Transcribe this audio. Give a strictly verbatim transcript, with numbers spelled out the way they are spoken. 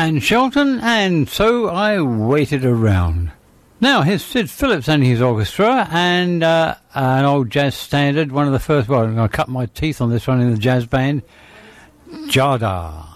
and Shelton, and so I waited around. Now, here's Sid Phillips and his orchestra, and uh, an old jazz standard, one of the first, well, I'm going to cut my teeth on this one in the jazz band, Jada.